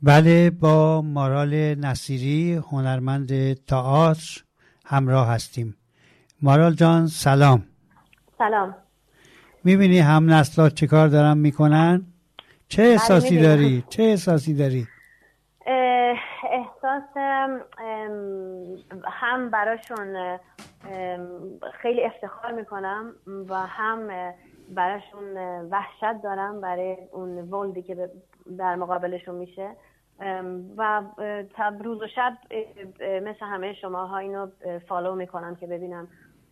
بله، با مارال نصیری هنرمند تئاتر همراه هستیم. مارال جان سلام. سلام. میبینی هم نسلات چه کار دارن میکنن؟ چه احساسی داری؟ چه احساسی داری؟ احساس هم براشون خیلی افتخار میکنم و هم براشون وحشت دارم برای اون ولدی که در مقابلشون میشه و تا روز و شب مثل همه شماها اینو فالو میکنم که ببینم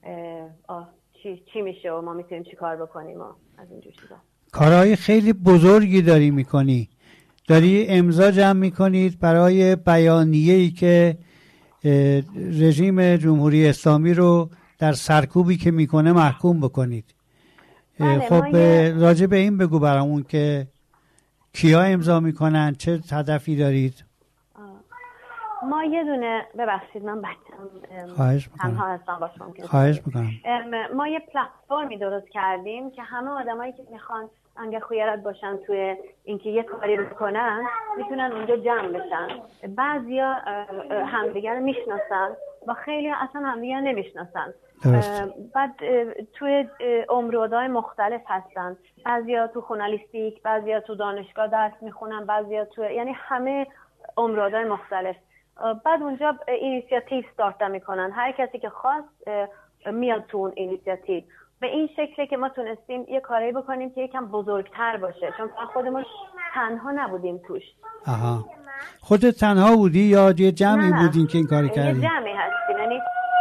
چی میشه و ما میتونیم چی کار بکنیم و از اینجور چیزا. کارهای خیلی بزرگی داری میکنی. داری امضا جمع میکنید برای بیانیه‌ای که رژیم جمهوری اسلامی رو در سرکوبی که میکنه محکوم بکنید. خب راجع به این بگو برامون که کیا امضا میکنن، چه هدفی دارید؟ ما یه دونه، ببخشید من تنها هستم باش ممکنه. خواهش میکنم. ما یه پلتفرمی درست کردیم که همه آدمایی که میخوان انگه خیارت باشن توی اینکه یه کاری بکنن میتونن اونجا جمع بشن. بعضیا همدیگر رو میشناسن و خیلی اصلا همدیگر نمیشناسن. بعد توی امرودهای مختلف هستن. بعضیا تو ژورنالیستیک، بعضیا تو دانشگاه درس میخونن، بعضیا تو، یعنی همه امرودهای مختلف. بعد اونجا اینیشیاتیو استارت میکنن. هر کسی که خواست میاد تو اون اینیشیاتیو. به این شکلی که ما تونستیم یه کاری بکنیم که یکم بزرگتر باشه، چون خودمون تنها نبودیم توش. آها. خودت تنها بودی یا یه جمعی بودین که این کاری کردین؟ یه جمعی هستیم، یعنی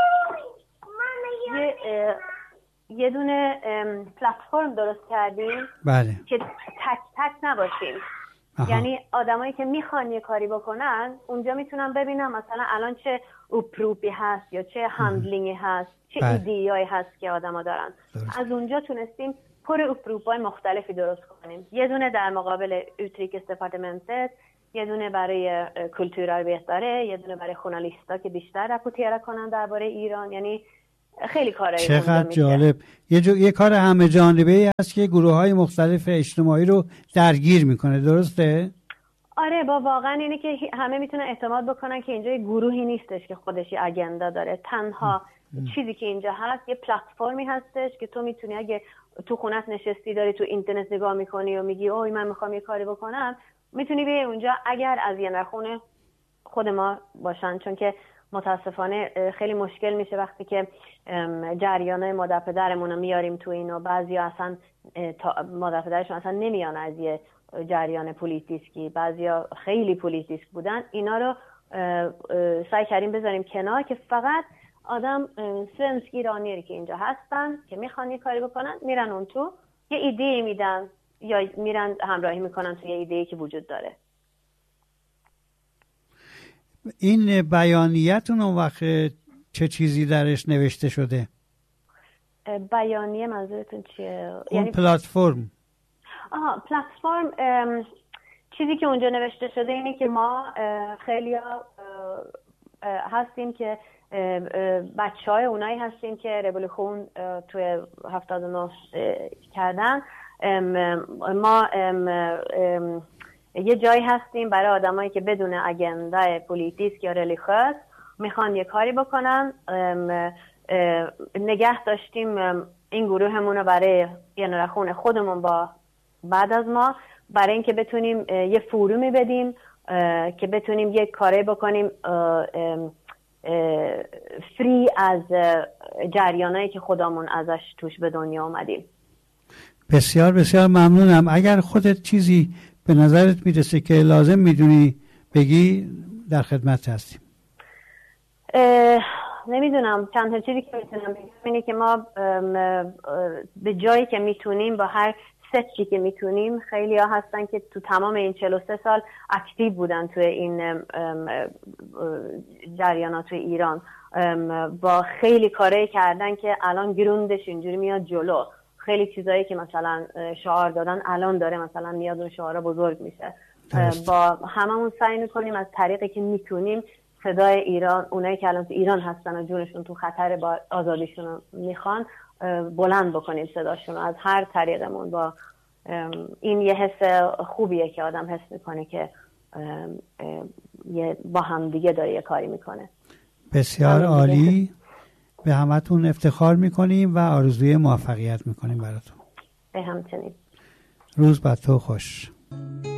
یه دونه پلتفرم درست کردیم. بله. که تک تک نباشیم. یعنی آدمایی که میخوان یه کاری بکنن اونجا میتونن ببینن مثلا الان چه اپروپی هست یا چه هندلینگی هست، چه ایدیایی هست که آدما دارن. از اونجا تونستیم پر اپروپای مختلفی درست کنیم. یه دونه در مقابل اوتریکس دپارتمنتت، یه دونه برای کلتورال بهتره، یه دونه برای ژورنالیستا که بیشتر رپورتیر کنن درباره ایران. یعنی خیلی کارایی چقدر جالب. یه کار همه جانبه‌ای هست که گروه‌های مختلف اجتماعی رو درگیر میکنه، درسته؟ آره، با واقعا اینه که همه میتونن اعتماد بکنن که اینجا یه گروهی نیستش که خودش یه اجندا داره. تنها چیزی که اینجا هست یه پلتفرمی هستش که تو میتونی اگه تو خونت نشستی داری تو اینترنت نگاه میکنی و میگی اوه من میخوام یه کاری بکنم، میتونی بیای اونجا اگر از یه نخونه خود ما باشن. چون که متاسفانه خیلی مشکل میشه وقتی که جریانای مادر پدرمون رو میاریم تو اینو. بعضیا اصلا مادر پدرشون اصلا نمیان از یه جریان پولیتیسکی، بعضیا خیلی پولیتیسک بودن. اینا رو سعی کردیم بذاریم کنار که فقط آدم سنسکی ایرانیری که اینجا هستن که میخوان یه کاری بکنن میرن اون تو یه ایده میدن یا میرن همراهی میکنن تو یه ایده که وجود داره. این بیانیه‌تون اون وقت چه چیزی درش نوشته شده؟ بیانیه منظورتون چیه؟ اون یعنی پلتفرم. پلتفرم چیزی که اونجا نوشته شده اینه که ما خیلی هستیم که بچهای اونایی هستیم که رولوشن توی 79 کردن. ما یه جایی هستیم برای آدمایی که بدون اجنده پولیتیسک یا ریلیجیوس میخوان یه کاری بکنن. نگه داشتیم این گروهمون رو برای جنراسیون خودمون با بعد از ما، برای اینکه بتونیم یه فورومی بدیم که بتونیم یک کاری بکنیم فری از جریانایی که خودمون ازش توش به دنیا اومدیم. بسیار بسیار ممنونم. اگر خودت چیزی به نظرت میرسه که لازم میدونی بگی در خدمت هستیم. نمیدونم، چند تا چیزی که میتونم بگم اینه که ما به جایی که میتونیم با هر سطحی که میتونیم، خیلی ها هستن که تو تمام این 43 سال اکتیو بودن توی این جریانات توی ایران، با خیلی کارایی کردن که الان گروندش اینجوری میاد جلو. خیلی چیزایی که مثلا شعار دادن الان داره مثلا میاد اون شعارا بزرگ میشه. با هممون سعی میکنیم از طریقی که میتونیم صدای ایران، اونایی که الان تو ایران هستن و جونشون تو خطر با آزادیشون میخوان، بلند بکنیم صداشون از هر طریقمون. با این یه حس خوبیه که آدم حس میکنه که با هم دیگه داره یه کاری میکنه. بسیار عالی. به همتون افتخار میکنیم و آرزوی موفقیت میکنیم براتون. به همچنین. روز بر تو خوش.